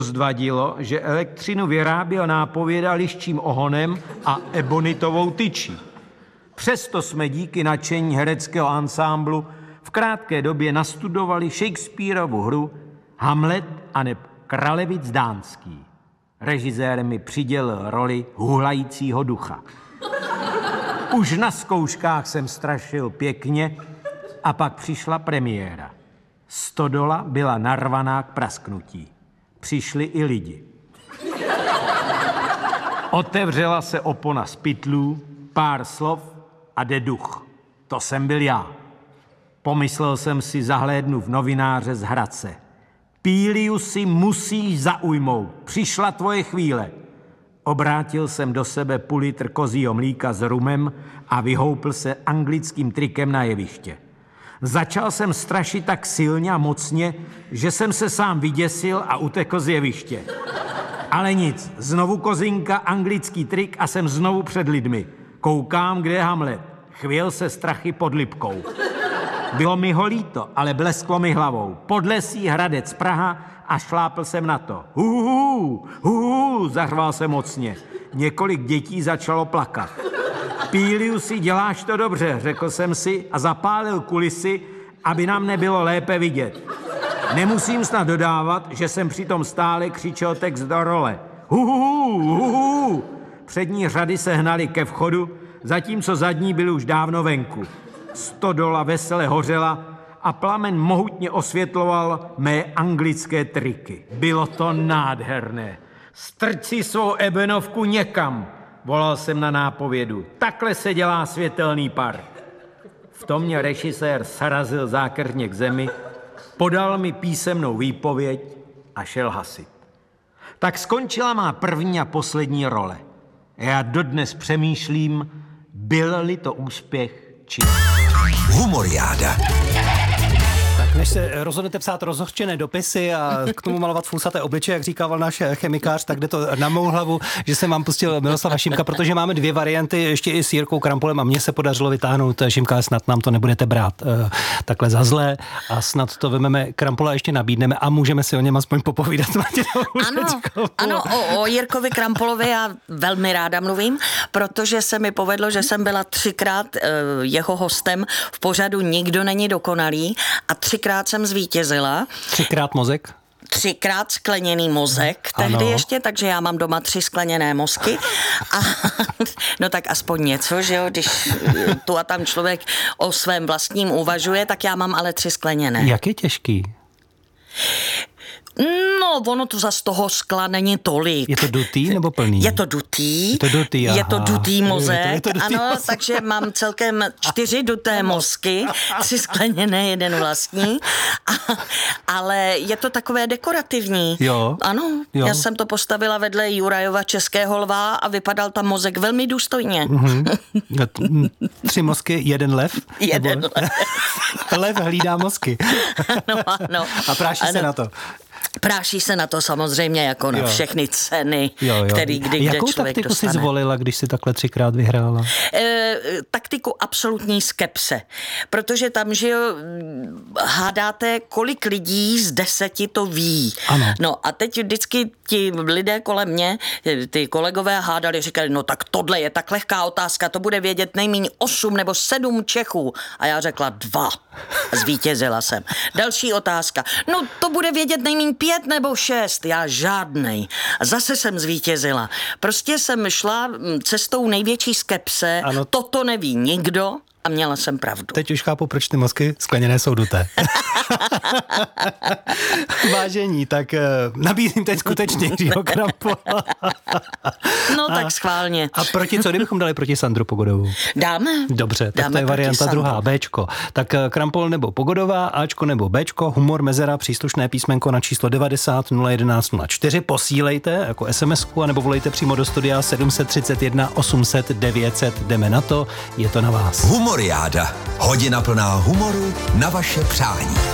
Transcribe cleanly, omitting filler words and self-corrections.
Zvadilo, že elektřinu vyráběl nápověda liščím ohonem a ebonitovou tyčí. Přesto jsme díky nadšení hereckého ansámblu v krátké době nastudovali Shakespearovu hru Hamlet aneb Kralevic dánský. Režisér mi přidělil roli huhlajícího ducha. Už na zkouškách jsem strašil pěkně a pak přišla premiéra. Stodola byla narvaná k prasknutí. Přišli i lidi. Otevřela se opona z pytlů, pár slov a jde duch. To jsem byl já. Pomyslel jsem si, zahlédnu v novináře z Hradce. Píliusi, musíš zaujmout. Přišla tvoje chvíle. Obrátil jsem do sebe půl litr kozího mlíka s rumem a vyhoupl se anglickým trikem na jeviště. Začal jsem strašit tak silně a mocně, že jsem se sám vyděsil a utekl z jeviště. Ale nic, znovu kozinka, anglický trik a jsem znovu před lidmi. Koukám, kde je Hamlet. Chvěl se strachy pod Lipkou. Bylo mi ho líto, ale blesklo mi hlavou. Podlesí, Hradec, Praha a šlápl jsem na to. Zařval jsem mocně. Několik dětí začalo plakat. Píliusi, děláš to dobře, řekl jsem si a zapálil kulisy, aby nám nebylo lépe vidět. Nemusím snad dodávat, že jsem přitom stále křičel text do role. Přední řady se hnaly ke vchodu, zatímco zadní byly už dávno venku. Stodola vesele hořela a plamen mohutně osvětloval mé anglické triky. Bylo to nádherné. Strč si svou ebenovku někam, volal jsem na nápovědu. Takhle se dělá světelný park. V tom mě režisér srazil zákeřně k zemi, podal mi písemnou výpověď a šel hasit. Tak skončila má první a poslední role. Já dodnes přemýšlím, byl-li to úspěch, či... Humoriáda. Tak než se rozhodnete psát rozhořčené dopisy a k tomu malovat flusaté obličeje, jak říkával náš chemikář, tak jde to na mou hlavu, že jsem vám pustil Miroslava Šimka, protože máme dvě varianty, ještě i s Jirkou Krampolem a mně se podařilo vytáhnout Šimka, snad nám to nebudete brát takhle za zlé a snad to vememe, Krampola ještě nabídneme a můžeme si o něm aspoň popovídat. Ano, o Jirkovi Krampolovi já velmi ráda mluvím, protože se mi povedlo, že jsem byla 3krát jeho hostem v pořadu Nikdo není dokonalý a 3krát jsem zvítězila. 3krát mozek? 3krát skleněný mozek tehdy ještě, takže já mám doma 3 skleněné mozky. A, no tak aspoň něco, že jo, když tu a tam člověk o svém vlastním uvažuje, tak já mám ale 3 skleněné. Jak je těžký? No, ono to zas toho skla není tolik. Je to dutý nebo plný? Je to dutý. Aha. Je to dutý mozek. Je to dutý mozek. Takže mám celkem 4 duté mozky, 3 skleněné, 1 vlastní. Ale je to takové dekorativní. Jo. Ano, jo. Já jsem to postavila vedle Jurajova Českého lva a vypadal tam mozek velmi důstojně. 3 mozky, 1 lev? 1 lev. Lev hlídá mozky. Ano. A práší se na to. Práší se na to samozřejmě jako na všechny ceny, který kdy kde jakou člověk taktiku dostane. si zvolila, když si takhle 3krát vyhrála? Taktiku absolutní skepse, protože tam, že hádáte, kolik lidí z 10 to ví. Ano. No a teď vždycky ti lidé kolem mě, ty kolegové hádali, říkali, no tak tohle je tak lehká otázka, to bude vědět nejméně 8 nebo 7 Čechů. A já řekla 2. Zvítězila jsem. Další otázka. No to bude vědět nejméně 5 nebo 6. Já žádnej. A zase jsem zvítězila. Prostě jsem šla cestou největší skepse. Ano. Toto neví nikdo a měla jsem pravdu. Teď už chápu, proč ty mozky skleněné jsou duté. Vážení, tak nabízím teď skutečně Jiřího Krampola. No tak schválně. A co kdybychom dali proti Sandru Pogodovou? Dáme. Dobře, tak to je varianta druhá, Bčko. Tak Krampol nebo Pogodová, Ačko nebo Bčko, humor, mezera, příslušné písmenko na číslo 90 011 04. Posílejte jako SMS-ku, anebo volejte přímo do studia 731 800 900. Jdeme na to, je to na vás. Humoriáda. Hodina plná humoru na vaše přání.